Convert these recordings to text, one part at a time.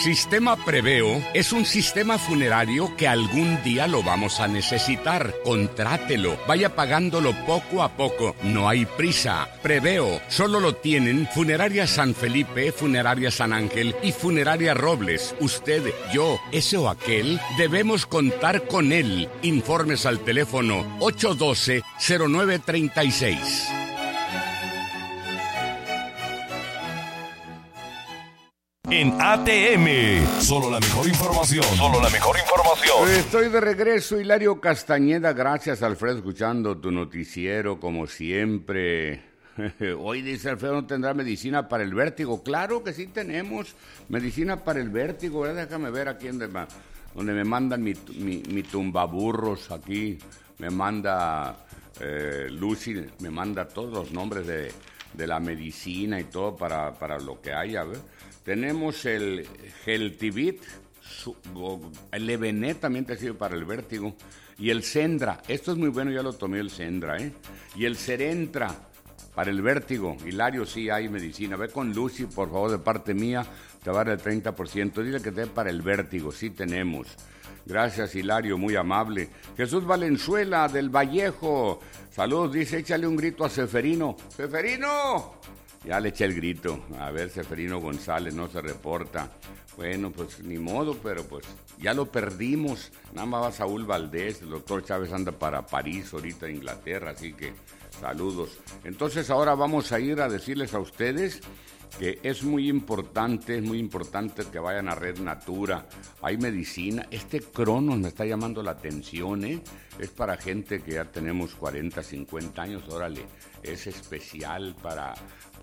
Sistema Preveo es un sistema funerario que algún día lo vamos a necesitar. Contrátelo, vaya pagándolo poco a poco, no hay prisa. Preveo solo lo tienen Funeraria San Felipe, Funeraria San Ángel y Funeraria Robles. Usted, yo, ese o aquel, debemos contar con él. Informes al teléfono 812-0936. En ATM, solo la mejor información. Estoy de regreso, Hilario Castañeda. Gracias, Alfredo, escuchando tu noticiero, como siempre. Hoy dice Alfredo, ¿no tendrá medicina para el vértigo? Claro que sí tenemos medicina para el vértigo, ¿verdad? Déjame ver aquí donde me mandan mi tumbaburros. Aquí me manda Lucy, me manda todos los nombres de la medicina y todo para lo que haya, ¿ver? Tenemos el Geltivit, el Evenet también te sirve para el vértigo, y el Sendra, esto es muy bueno, ya lo tomé el Sendra, y el Serentra para el vértigo. Hilario, sí hay medicina, ve con Lucy, por favor, de parte mía, te va a dar el 30%, dile que te dé para el vértigo, sí tenemos. Gracias, Hilario, muy amable. Jesús Valenzuela, del Vallejo, saludos, dice, échale un grito a Seferino. ¡Seferino! Ya le eché el grito. A ver, Seferino González no se reporta. Bueno, pues ni modo, pero pues ya lo perdimos. Nada más va Saúl Valdés, el doctor Chávez anda para París, ahorita Inglaterra, así que saludos. Entonces ahora vamos a ir a decirles a ustedes que es muy importante que vayan a Red Natura. Hay medicina. Este Cronos me está llamando la atención, Es para gente que ya tenemos 40, 50 años, órale. Es especial para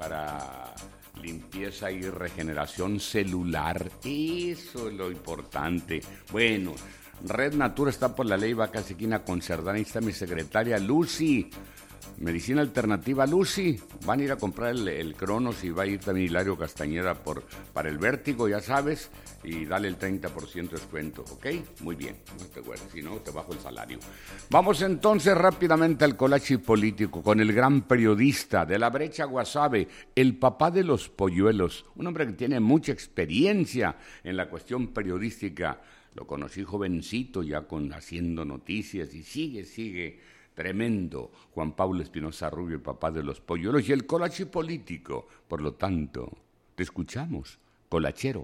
limpieza y regeneración celular. Eso es lo importante. Bueno, Red Natura está por la ley Vaca Sequina con Cerdán. Ahí está mi secretaria Lucy. Medicina alternativa, Lucy. Van a ir a comprar el Cronos y va a ir también Hilario Castañeda para el vértigo, ya sabes, y dale el 30% de descuento, ¿ok? Muy bien, no te acuerdes, si no te bajo el salario. Vamos entonces rápidamente al colachi político con el gran periodista de La Brecha Guasave, el papá de los polluelos, un hombre que tiene mucha experiencia en la cuestión periodística. Lo conocí jovencito ya haciendo noticias y sigue. Tremendo, Juan Pablo Espinosa Rubio, el papá de los polluelos y el colachi político. Por lo tanto, te escuchamos, colachero.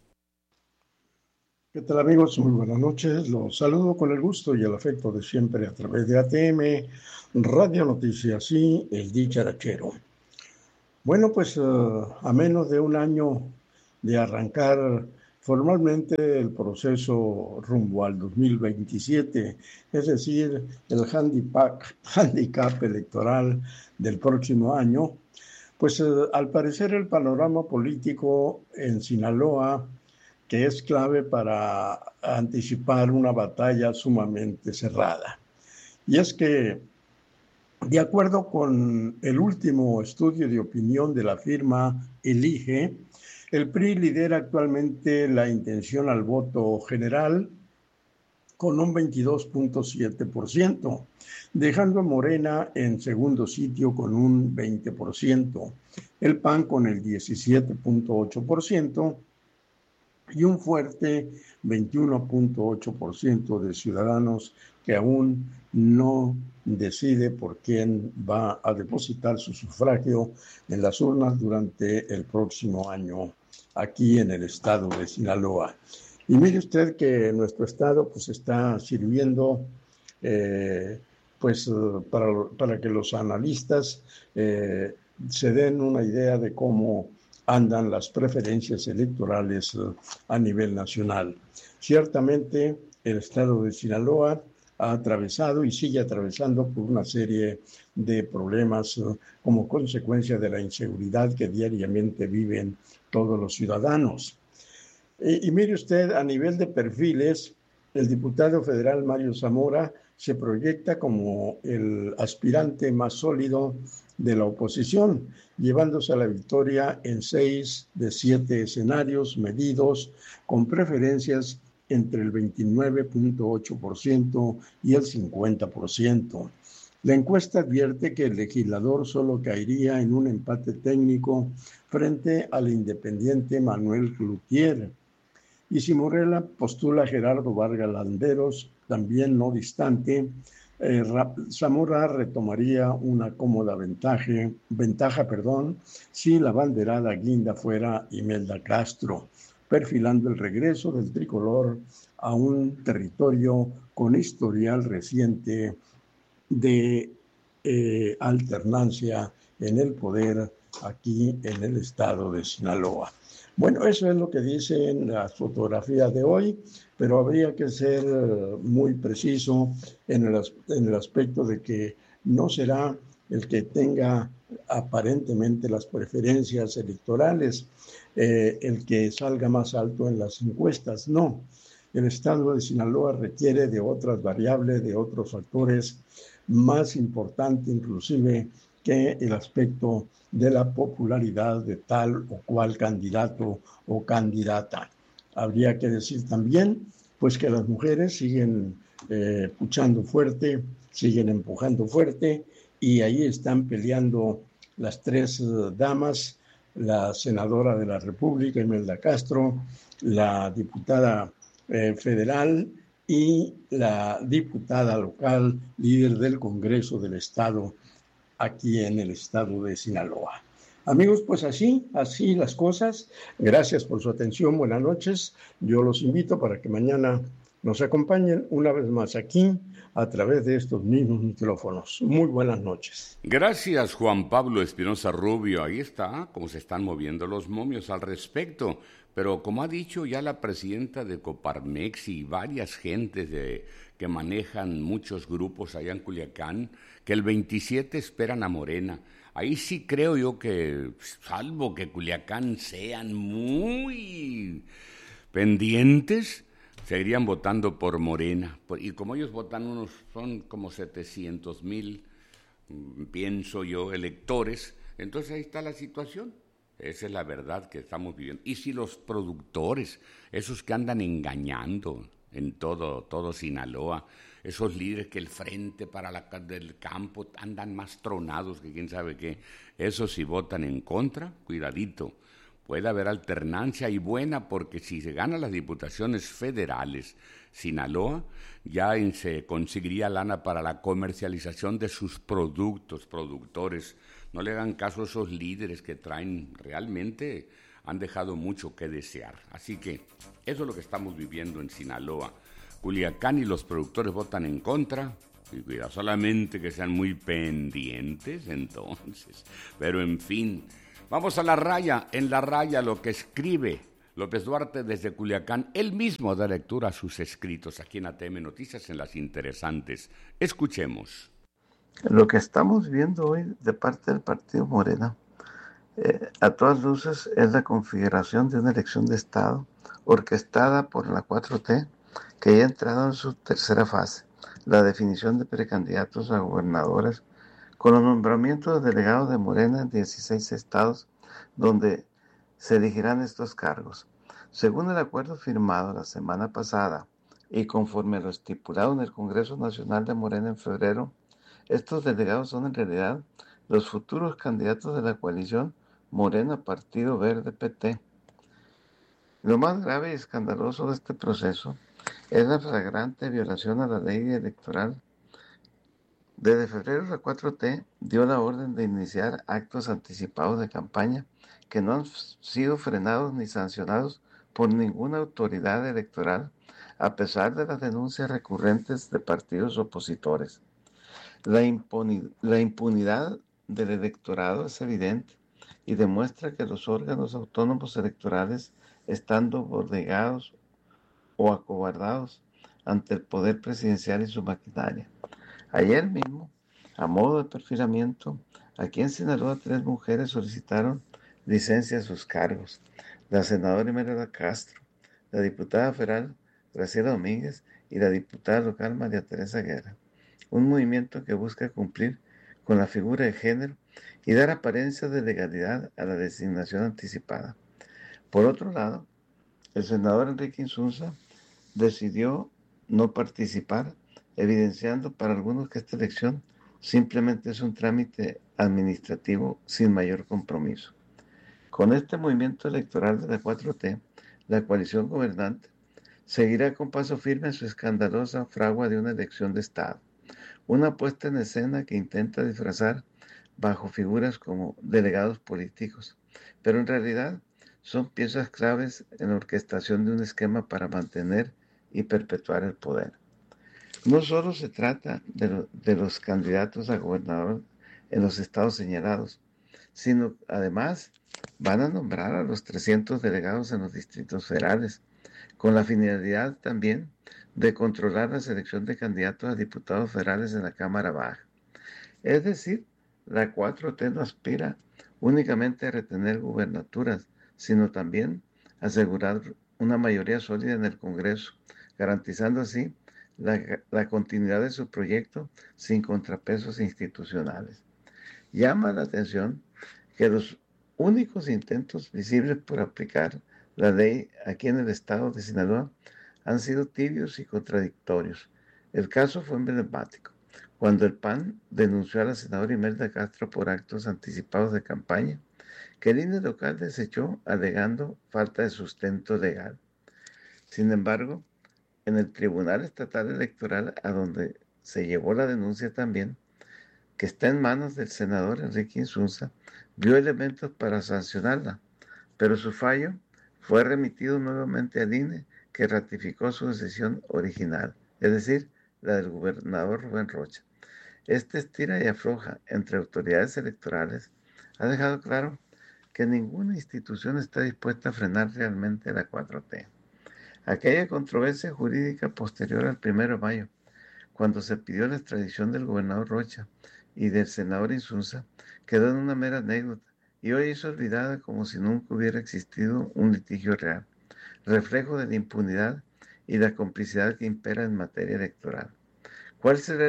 ¿Qué tal, amigos? Muy buenas noches. Los saludo con el gusto y el afecto de siempre a través de ATM, Radio Noticias y el Dicharachero. Bueno, pues a menos de un año de arrancar formalmente el proceso rumbo al 2027, es decir, el handicap electoral del próximo año, pues al parecer el panorama político en Sinaloa, que es clave para anticipar una batalla sumamente cerrada. Y es que, de acuerdo con el último estudio de opinión de la firma Elige, el PRI lidera actualmente la intención al voto general con un 22.7%, dejando a Morena en segundo sitio con un 20%, el PAN con el 17.8% y un fuerte 21.8% de ciudadanos que aún no decide por quién va a depositar su sufragio en las urnas durante el próximo año aquí en el estado de Sinaloa. Y mire usted que nuestro estado pues está sirviendo para que los analistas se den una idea de cómo andan las preferencias electorales a nivel nacional. Ciertamente el estado de Sinaloa ha atravesado y sigue atravesando por una serie de problemas como consecuencia de la inseguridad que diariamente viven todos los ciudadanos. Y mire usted, a nivel de perfiles, el diputado federal Mario Zamora se proyecta como el aspirante más sólido de la oposición, llevándose a la victoria en 6 de 7 escenarios medidos con preferencias entre el 29.8% y el 50%. La encuesta advierte que el legislador solo caería en un empate técnico frente al independiente Manuel Cloutier. Y si Morena postula a Gerardo Vargas Landeros, también no distante, Zamora retomaría una cómoda ventaja, si la banderada guinda fuera Imelda Castro, perfilando el regreso del tricolor a un territorio con historial reciente de alternancia en el poder aquí en el estado de Sinaloa. Bueno, eso es lo que dicen las fotografías de hoy, pero habría que ser muy preciso en el aspecto de que no será el que tenga aparentemente las preferencias electorales, el que salga más alto en las encuestas, no. El estado de Sinaloa requiere de otras variables, de otros factores más importante inclusive que el aspecto de la popularidad de tal o cual candidato o candidata. Habría que decir también, pues, que las mujeres siguen puchando fuerte, siguen empujando fuerte, y ahí están peleando las tres damas, la senadora de la República, Imelda Castro, la diputada federal y la diputada local, líder del Congreso del Estado, aquí en el estado de Sinaloa. Amigos, pues así las cosas. Gracias por su atención, buenas noches. Yo los invito para que mañana nos acompañen una vez más aquí a través de estos mismos micrófonos. Muy buenas noches. Gracias, Juan Pablo Espinosa Rubio. Ahí está cómo se están moviendo los momios al respecto. Pero como ha dicho ya la presidenta de Coparmex y varias gentes que manejan muchos grupos allá en Culiacán, que el 27 esperan a Morena. Ahí sí creo yo que, salvo que Culiacán sean muy pendientes, seguirían votando por Morena. Y como ellos votan son como 700,000, pienso yo, electores, entonces ahí está la situación. Esa es la verdad que estamos viviendo. Y si los productores, esos que andan engañando en todo Sinaloa, esos líderes que el frente del campo andan más tronados que quién sabe qué, esos si votan en contra, cuidadito, puede haber alternancia y buena, porque si se ganan las diputaciones federales, Sinaloa ya se conseguiría lana para la comercialización de sus productores. No le hagan caso a esos líderes que realmente han dejado mucho que desear. Así que eso es lo que estamos viviendo en Sinaloa. Culiacán y los productores votan en contra, y cuidado, solamente que sean muy pendientes entonces. Pero en fin, vamos a la raya. En la raya lo que escribe López Duarte desde Culiacán, él mismo da lectura a sus escritos aquí en ATM Noticias en Las Interesantes. Escuchemos. Lo que estamos viendo hoy de parte del partido Morena, a todas luces, es la configuración de una elección de Estado orquestada por la 4T, que ya ha entrado en su tercera fase, la definición de precandidatos a gobernadores, con los nombramientos de delegados de Morena en 16 estados donde se elegirán estos cargos. Según el acuerdo firmado la semana pasada y conforme lo estipulado en el Congreso Nacional de Morena en febrero, estos delegados son en realidad los futuros candidatos de la coalición Morena Partido Verde PT. Lo más grave y escandaloso de este proceso es la flagrante violación a la ley electoral. Desde febrero la 4T dio la orden de iniciar actos anticipados de campaña que no han sido frenados ni sancionados por ninguna autoridad electoral, a pesar de las denuncias recurrentes de partidos opositores. La impunidad del electorado es evidente y demuestra que los órganos autónomos electorales están doblegados o acobardados ante el poder presidencial y su maquinaria. Ayer mismo, a modo de perfilamiento, aquí en Sinaloa 3 mujeres solicitaron licencia a sus cargos. La senadora Imelda Castro, la diputada federal Graciela Domínguez y la diputada local María Teresa Guerra. Un movimiento que busca cumplir con la figura de género y dar apariencia de legalidad a la designación anticipada. Por otro lado, el senador Enrique Insunza decidió no participar, evidenciando para algunos que esta elección simplemente es un trámite administrativo sin mayor compromiso. Con este movimiento electoral de la 4T, la coalición gobernante seguirá con paso firme su escandalosa fragua de una elección de Estado, una puesta en escena que intenta disfrazar bajo figuras como delegados políticos, pero en realidad son piezas claves en la orquestación de un esquema para mantener y perpetuar el poder. No solo se trata de los candidatos a gobernador en los estados señalados, sino además van a nombrar a los 300 delegados en los distritos federales, con la finalidad también de controlar la selección de candidatos a diputados federales en la Cámara Baja. Es decir, la 4T no aspira únicamente a retener gubernaturas, sino también a asegurar una mayoría sólida en el Congreso, garantizando así la continuidad de su proyecto sin contrapesos institucionales. Llama la atención que los únicos intentos visibles por aplicar la ley aquí en el estado de Sinaloa han sido tibios y contradictorios. El caso fue emblemático, cuando el PAN denunció a la senadora Imelda Castro por actos anticipados de campaña, que el INE local desechó alegando falta de sustento legal. Sin embargo, en el Tribunal Estatal Electoral, a donde se llevó la denuncia también, que está en manos del senador Enrique Insunza, vio elementos para sancionarla, pero su fallo fue remitido nuevamente al INE, que ratificó su decisión original, es decir, la del gobernador Rubén Rocha. Este estira y afloja entre autoridades electorales ha dejado claro que ninguna institución está dispuesta a frenar realmente la 4T. Aquella controversia jurídica posterior al 1 de mayo, cuando se pidió la extradición del gobernador Rocha y del senador Insunza, quedó en una mera anécdota y hoy es olvidada como si nunca hubiera existido un litigio real, reflejo de la impunidad y la complicidad que impera en materia electoral. ¿Cuál será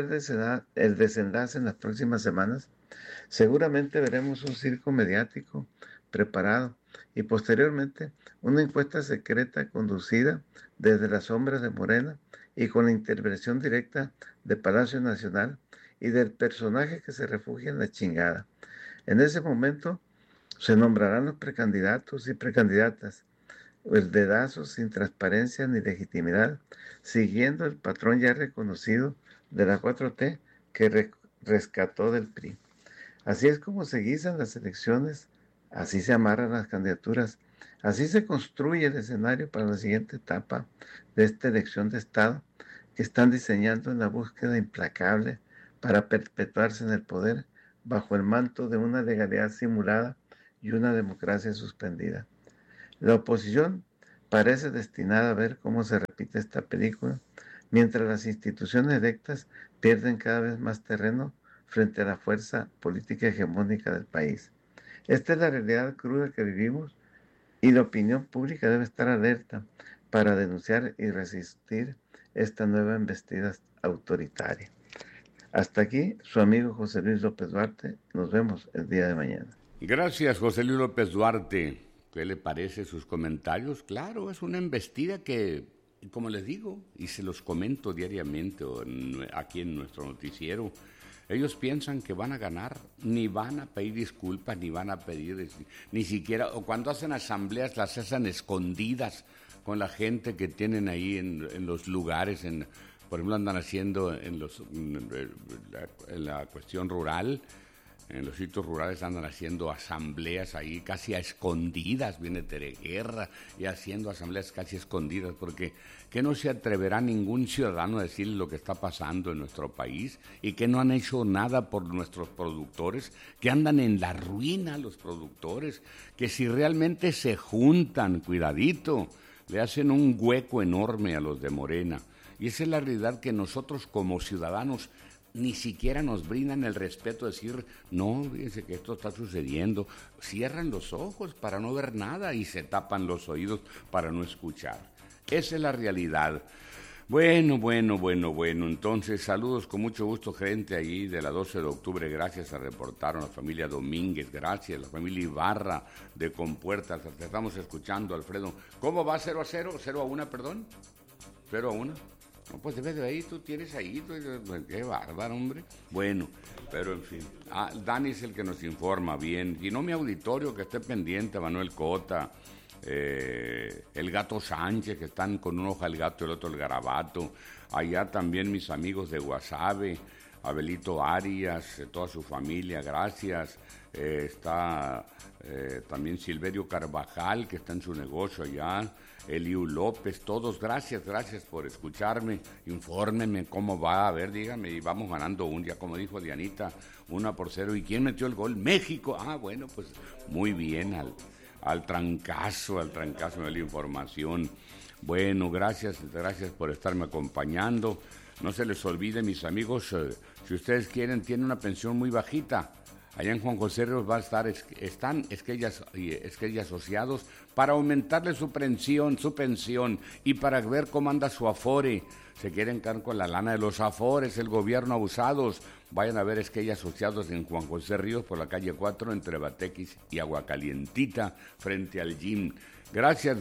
el desenlace en las próximas semanas? Seguramente veremos un circo mediático preparado y posteriormente una encuesta secreta conducida desde las sombras de Morena y con la intervención directa de Palacio Nacional y del personaje que se refugia en la chingada. En ese momento se nombrarán los precandidatos y precandidatas, el dedazo sin transparencia ni legitimidad, siguiendo el patrón ya reconocido de la 4T que rescató del PRI. Así es como se guisan las elecciones, así se amarran las candidaturas, así se construye el escenario para la siguiente etapa de esta elección de Estado que están diseñando en la búsqueda implacable para perpetuarse en el poder bajo el manto de una legalidad simulada y una democracia suspendida. La oposición parece destinada a ver cómo se repite esta película, mientras las instituciones electas pierden cada vez más terreno frente a la fuerza política hegemónica del país. Esta es la realidad cruda que vivimos y la opinión pública debe estar alerta para denunciar y resistir esta nueva embestida autoritaria. Hasta aquí, su amigo José Luis López Duarte. Nos vemos el día de mañana. Gracias, José Luis López Duarte. ¿Qué le parece sus comentarios? Claro, es una embestida que, como les digo, y se los comento diariamente aquí en nuestro noticiero, ellos piensan que van a ganar, ni van a pedir disculpas, ni van a pedir, ni siquiera, o cuando hacen asambleas las hacen escondidas con la gente que tienen ahí en los lugares, por ejemplo andan haciendo en la cuestión rural, en los sitios rurales andan haciendo asambleas ahí casi a escondidas, viene Tereguerra y haciendo asambleas casi escondidas, porque que no se atreverá ningún ciudadano a decirle lo que está pasando en nuestro país y que no han hecho nada por nuestros productores, que andan en la ruina los productores, que si realmente se juntan, cuidadito, le hacen un hueco enorme a los de Morena. Y esa es la realidad que nosotros como ciudadanos ni siquiera nos brindan el respeto de decir, no, fíjense que esto está sucediendo. Cierran los ojos para no ver nada y se tapan los oídos para no escuchar. Esa es la realidad. Bueno. Entonces, saludos con mucho gusto, gente allí de la 12 de octubre. Gracias, reportaron la familia Domínguez. Gracias, la familia Ibarra de Compuertas. Te estamos escuchando, Alfredo. ¿Cómo va 0-0? ¿0-1, perdón? 0-1. No, pues debes de ahí, tú tienes ahí, qué bárbaro, hombre. Bueno, pero en fin. Dani es el que nos informa bien. Y no mi auditorio, que esté pendiente, Manuel Cota, el Gato Sánchez, que están con un ojo el gato y el otro el garabato. Allá también mis amigos de Guasave, Abelito Arias, toda su familia, gracias. Está también Silverio Carvajal, que está en su negocio allá. Eliu López, todos, gracias por escucharme. Infórmenme cómo va, a ver, dígame, y vamos ganando ya como dijo Dianita, 1-0. ¿Y quién metió el gol? México. Ah, bueno, pues muy bien, al trancazo de la información. Bueno, gracias por estarme acompañando. No se les olvide, mis amigos, si ustedes quieren, tienen una pensión muy bajita. Allá en Juan José Ríos va a estar, están Esquellas Asociados para aumentarle su pensión y para ver cómo anda su afore. Se quieren quedar con la lana de los afores, el gobierno abusados. Vayan a ver Esquellas Asociados en Juan José Ríos por la calle 4 entre Batequis y Aguacalientita frente al gym. Gracias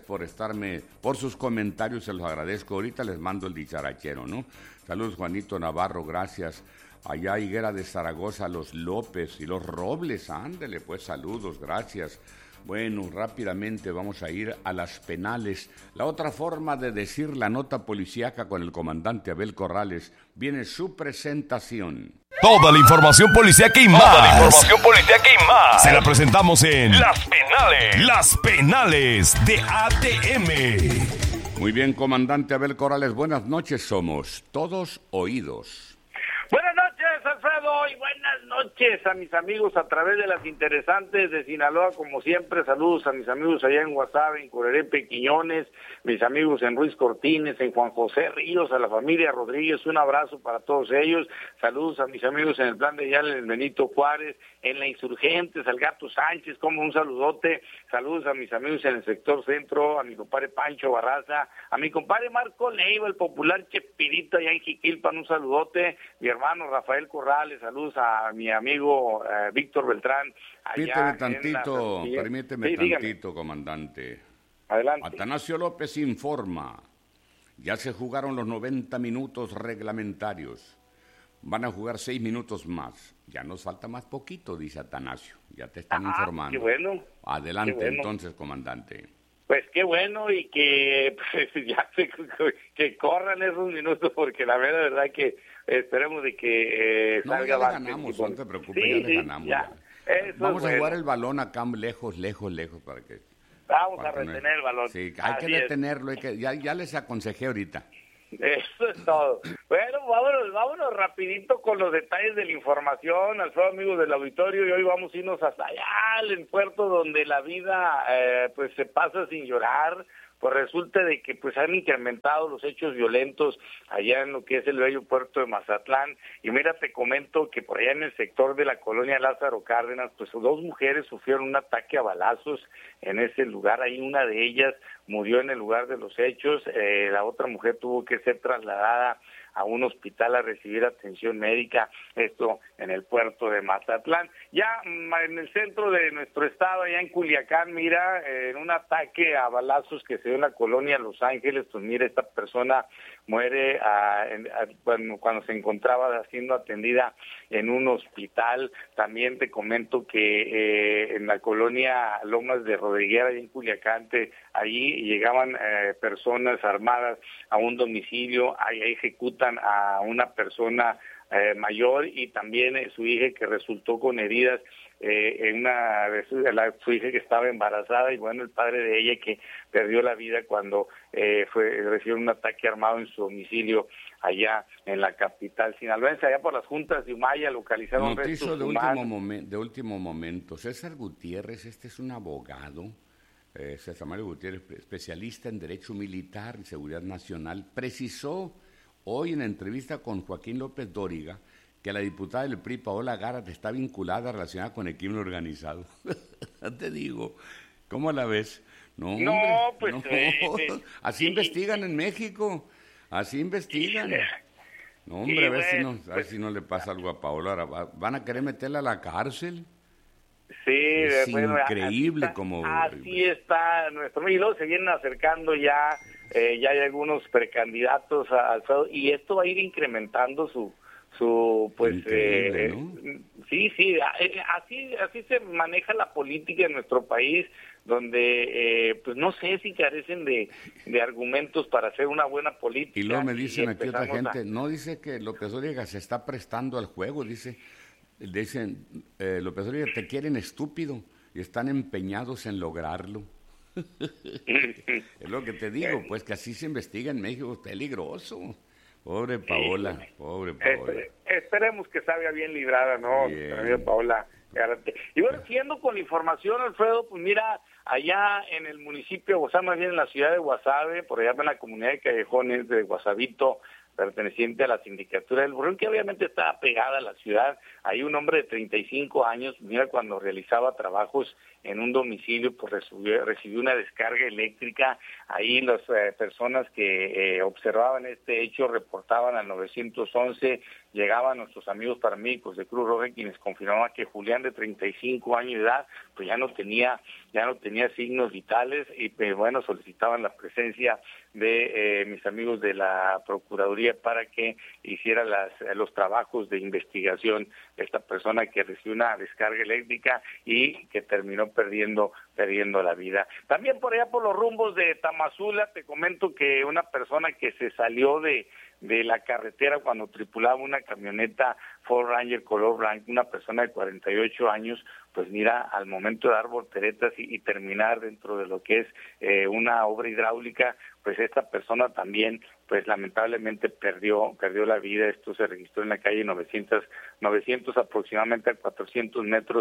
por sus comentarios, se los agradezco. Ahorita les mando el dicharachero, ¿no? Saludos, Juanito Navarro, gracias. Allá Higuera de Zaragoza, los López y los Robles, ándele, pues saludos, gracias. Bueno, rápidamente vamos a ir a las penales. La otra forma de decir la nota policíaca con el comandante Abel Corrales. Viene su presentación. Toda la información policíaca y más. Se la presentamos en Las Penales de ATM. Muy bien, comandante Abel Corrales, buenas noches, somos todos oídos. Buenas noches, Alfredo, y buenas noches a mis amigos a través de las interesantes de Sinaloa, como siempre. Saludos a mis amigos allá en Guasave, en Curerepe, Quiñones, mis amigos en Ruiz Cortines, en Juan José Ríos, a la familia Rodríguez, un abrazo para todos ellos. Saludos a mis amigos en el Plan de Yal, en el Benito Juárez, en la Insurgentes, al Gato Sánchez, como un saludote. Saludos a mis amigos en el sector centro, a mi compadre Pancho Barraza, a mi compadre Marco Leiva, el popular Chespirito allá en Jiquilpan, un saludote. Mi hermano Rafael Corrales, saludos a mi amigo Víctor Beltrán. Permíteme tantito, comandante. Adelante. Atanasio López informa, ya se jugaron los 90 minutos reglamentarios, van a jugar 6 minutos más, ya nos falta más poquito, dice Atanasio, ya te están informando. Qué bueno. Adelante, qué bueno. Entonces, comandante. Pues qué bueno, y que que corran esos minutos, porque la verdad que esperemos de que salga ya le bastante. ganamos, no te preocupes, ya le ganamos. Ya. Vamos a jugar el balón acá lejos, para que... Vamos a retener el balón. Sí, hay que detenerlo, ya les aconsejé ahorita. Eso es todo. Bueno, vámonos rapidito con los detalles de la información, Alfredo, amigos del auditorio, y hoy vamos a irnos hasta allá, al puerto donde la vida pues se pasa sin llorar. Pues resulta de que pues han incrementado los hechos violentos allá en lo que es el bello puerto de Mazatlán. Y mira, te comento que por allá en el sector de la colonia Lázaro Cárdenas, pues 2 mujeres sufrieron un ataque a balazos en ese lugar. Ahí una de ellas murió en el lugar de los hechos, la otra mujer tuvo que ser trasladada a un hospital a recibir atención médica, esto en el puerto de Mazatlán. Ya en el centro de nuestro estado, allá en Culiacán, mira, en un ataque a balazos que se dio en la colonia Los Ángeles, pues mira, esta persona muere cuando se encontraba siendo atendida en un hospital. También te comento que en la colonia Lomas de Rodriguera, allá en Culiacán, allí llegaban personas armadas a un domicilio, ahí ejecutan a una persona mayor y también su hija que resultó con heridas, su hija que estaba embarazada, y bueno, el padre de ella que perdió la vida cuando recibió un ataque armado en su domicilio allá en la capital sinaloense. Allá por las juntas de Humaya localizaron restos humanos. De último momento, César Gutiérrez, este es un abogado, César Mario Gutiérrez, especialista en Derecho Militar y Seguridad Nacional, precisó hoy en entrevista con Joaquín López Dóriga que la diputada del PRI, Paola Gárate, está vinculada, relacionada con el crimen organizado. Te digo, ¿cómo la ves? No, pues... así investigan en México, así investigan. No, hombre, a ver si no le pasa algo a Paola. Ahora, ¿van a querer meterla a la cárcel? Sí, es increíble como... Así está nuestro... Y luego se vienen acercando ya hay algunos precandidatos y esto va a ir incrementando su pues ¿no? Sí, así se maneja la política en nuestro país, donde pues no sé si carecen de argumentos para hacer una buena política. Y luego me dicen aquí otra gente, no dice que López Dóriga se está prestando al juego, dicen López Dóriga, te quieren estúpido y están empeñados en lograrlo. Es lo que te digo, pues que así se investiga en México, es peligroso. Pobre Paola, pobre Paola. Esperemos que salga bien librada, ¿no? Bien. Paola. Y bueno, siguiendo con la información, Alfredo, pues mira, allá en el municipio, o sea, más bien en la ciudad de Guasave, por allá en la comunidad de Callejones de Guasavito, perteneciente a la sindicatura del Burrón, que obviamente está pegada a la ciudad. Hay un hombre de 35 años, mira, cuando realizaba trabajos en un domicilio, pues recibió una descarga eléctrica. Ahí las personas que observaban este hecho reportaban al 911, llegaban nuestros amigos paramédicos de Cruz Roja, quienes confirmaban que Julián, de 35 años de edad, pues ya no tenía signos vitales, y bueno, solicitaban la presencia de mis amigos de la Procuraduría para que hiciera los trabajos de investigación de esta persona que recibió una descarga eléctrica y que terminó perdiendo la vida. También por allá por los rumbos de Tamazula, te comento que una persona que se salió de la carretera cuando tripulaba una camioneta Ford Ranger color blanco, una persona de 48 años, pues mira, al momento de dar volteretas y terminar dentro de lo que es una obra hidráulica, pues esta persona también, pues lamentablemente perdió la vida. Esto se registró en la calle 900 aproximadamente a 400 metros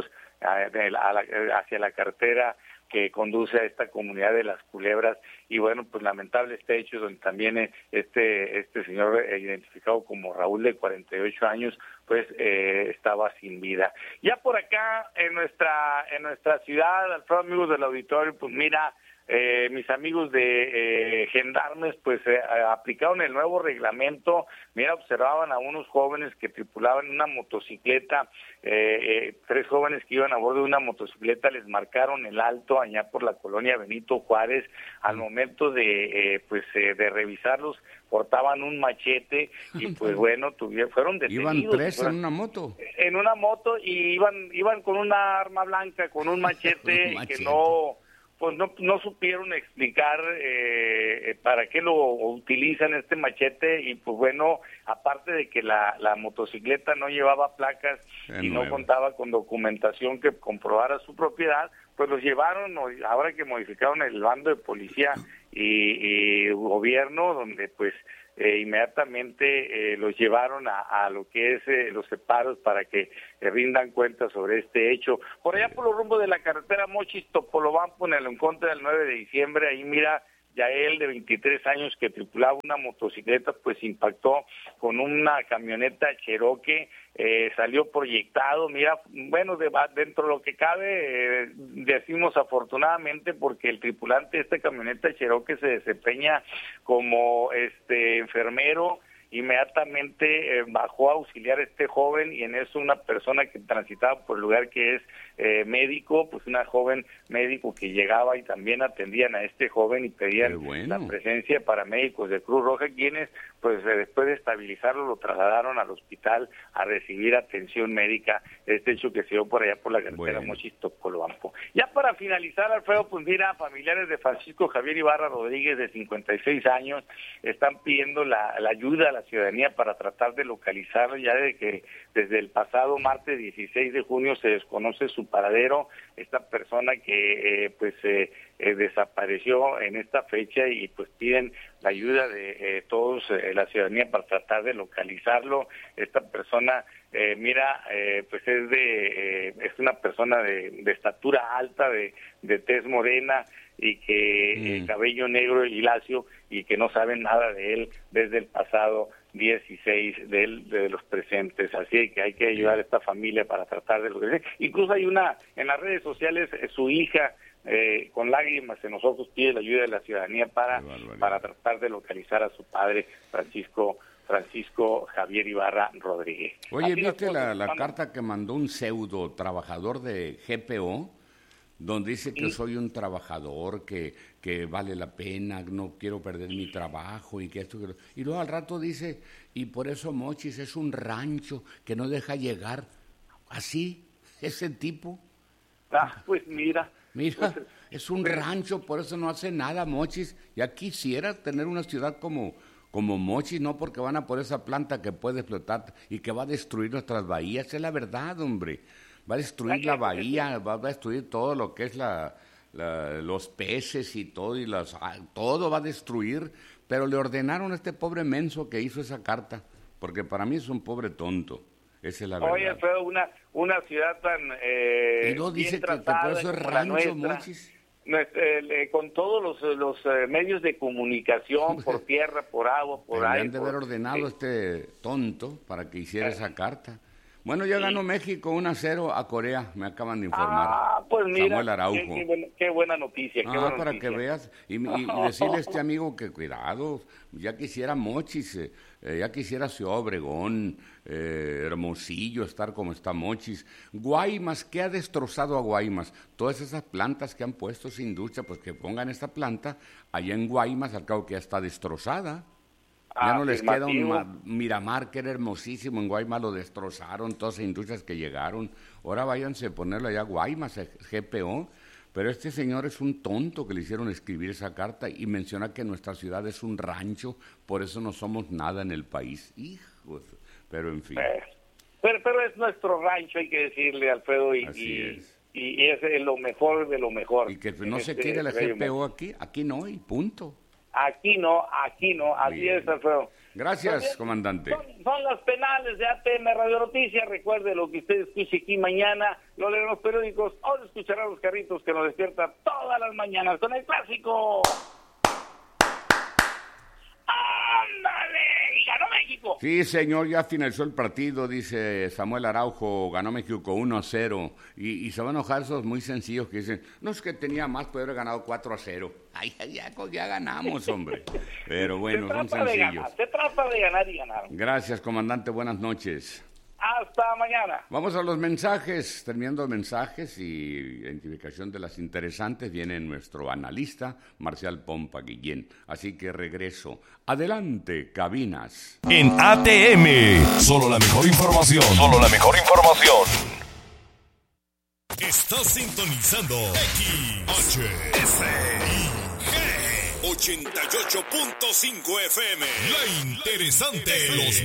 hacia la carretera que conduce a esta comunidad de Las Culebras. Y bueno, pues lamentable este hecho, donde también este señor identificado como Raúl, de 48 años, pues estaba sin vida. Ya por acá en nuestra ciudad, Alfredo, amigos del auditorio, pues mira, mis amigos de gendarmes pues aplicaron el nuevo reglamento. Mira, observaban a unos jóvenes que tripulaban una motocicleta, 3 jóvenes que iban a bordo de una motocicleta, les marcaron el alto allá por la colonia Benito Juárez. Al momento de revisarlos, portaban un machete y pues bueno, fueron detenidos. ¿Iban 3 en una moto? En una moto, y iban con una arma blanca, con un machete, que no supieron explicar para qué lo utilizan este machete. Y pues bueno, aparte de que la motocicleta no llevaba placas y no contaba con documentación que comprobara su propiedad, pues los llevaron, ahora que modificaron el bando de policía y gobierno, donde pues inmediatamente los llevaron a lo que es los separos para que rindan cuenta sobre este hecho. Por allá por los rumbos de la carretera Mochis-Topolobampo, en el encuentro del 9 de diciembre, ahí mira, Yael, de 23 años, que tripulaba una motocicleta, pues impactó con una camioneta Cherokee, salió proyectado. Mira, bueno, dentro de lo que cabe, decimos afortunadamente, porque el tripulante de esta camioneta Cherokee se desempeña como enfermero. Inmediatamente bajó a auxiliar a este joven, y en eso una persona que transitaba por el lugar, que es médico, pues una joven médico que llegaba, y también atendían a este joven y pedían la presencia de paramédicos de Cruz Roja, quienes pues después de estabilizarlo lo trasladaron al hospital a recibir atención médica. Este hecho que se dio por allá por la carretera Mochis-Topolobampo. Ya para finalizar, Alfredo, pues mira, familiares de Francisco Javier Ibarra Rodríguez, de 56 años, están pidiendo la ayuda a la ciudadanía para tratar de localizarlo, ya de que desde el pasado martes 16 de junio se desconoce su paradero. Esta persona que desapareció en esta fecha, y pues piden la ayuda de todos, la ciudadanía, para tratar de localizarlo. Esta persona, pues es una persona de estatura alta, de tez morena, y que cabello negro y lacio, y que no saben nada de él desde el pasado 16 de los presentes. Así que hay que ayudar a esta familia para tratar de localizar. Incluso hay en las redes sociales, su hija, con lágrimas en los ojos, pide la ayuda de la ciudadanía para tratar de localizar a su padre, Francisco Javier Ibarra Rodríguez. Oye, ¿viste la carta que mandó un pseudo trabajador de GPO? donde dice que soy un trabajador, que vale la pena, no quiero perder mi trabajo y que esto... Y luego al rato dice, y por eso Mochis es un rancho que no deja llegar. Así, ese tipo. Pues mira. Mira, es un rancho, por eso no hace nada Mochis. Ya quisiera tener una ciudad como Mochis, no porque van a por esa planta que puede explotar y que va a destruir nuestras bahías. Es la verdad, hombre. Va a destruir la bahía, va a destruir todo lo que es los peces y todo, todo va a destruir. Pero le ordenaron a este pobre menso que hizo esa carta, porque para mí es un pobre tonto. Esa es la verdad. Oye, fue una ciudad tan y no dice que por eso es rancho, Mochis. Con todos los medios de comunicación, por tierra, por agua, por aire. Han de haber ordenado este tonto para que hiciera esa carta. Bueno, ya ganó México 1-0 a Corea, me acaban de informar. Pues mira, Samuel Araujo. Qué buena noticia. Para que veas, y decirle a este amigo que cuidado, ya quisiera Mochis, ya quisiera Ciudad Obregón, Hermosillo, estar como está Mochis. Guaymas, ¿qué ha destrozado a Guaymas? Todas esas plantas que han puesto esa industria, pues que pongan esta planta allá en Guaymas, al cabo que ya está destrozada. Ya no les queda un Miramar, que era hermosísimo, en Guaymas lo destrozaron, todas esas industrias que llegaron. Ahora váyanse a ponerlo allá a Guaymas, GPO. Pero este señor es un tonto que le hicieron escribir esa carta y menciona que nuestra ciudad es un rancho, por eso no somos nada en el país. Hijos, pero en fin. Pero es nuestro rancho, hay que decirle, Alfredo, y es lo mejor de lo mejor. Y que no se quiere la GPO aquí no, y punto. Aquí no, así bien. Es, Alfredo. Gracias, comandante. Son las penales de ATM Radio Noticias. Recuerde, lo que usted escuche aquí mañana, lo leen los periódicos, o lo escuchará los carritos que nos despierta todas las mañanas con el clásico. ¡Ándale! ¡Y ganó México! Sí, señor, ya finalizó el partido, dice Samuel Araujo, ganó México 1-0. Y se van a enojar esos muy sencillos que dicen, no es que tenía más, puede haber ganado 4-0. Ay, ya ganamos, hombre. Pero bueno, son sencillos. Se trata de ganar y ganar. Gracias, comandante, buenas noches. Hasta mañana. Vamos a los mensajes. Terminando los mensajes y identificación de las interesantes, viene nuestro analista, Marcial Pompa Guillén. Así que regreso. Adelante, cabinas. En ATM, solo la mejor información. Solo la mejor información. Estás sintonizando XHSIG 88.5 FM. La interesante. Los